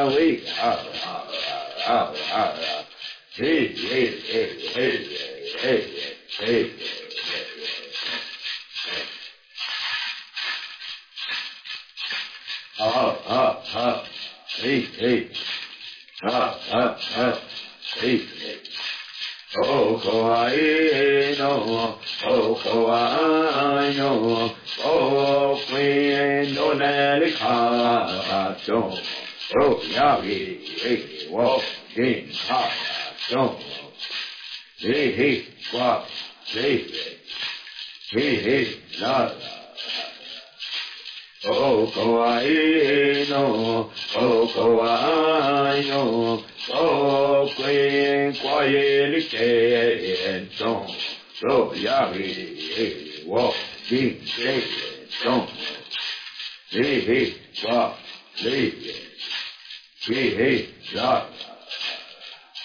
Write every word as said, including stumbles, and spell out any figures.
ah, we, ah, ah, ah, ah, ah. Hey, hey, hey, hey, hey, hey, hey. Ah, ah, ah, hey, hey. Ah, ah, ah, hey, hey. Oh, Hawaii, no, oh, Hawaii, no, oh, Queen, no, Nelica, don't, oh, Yavi, hey, walk, King, ha, don't, hey, hey, walk, hey, hey, hey, la, oh, Hawaii, no, oh, Hawaii, no, oh, Queen, quiet, hey, don't, so, Yavi, hey, walk, King, hey, don't, hey, hey, walk, hey, hey, hey, la,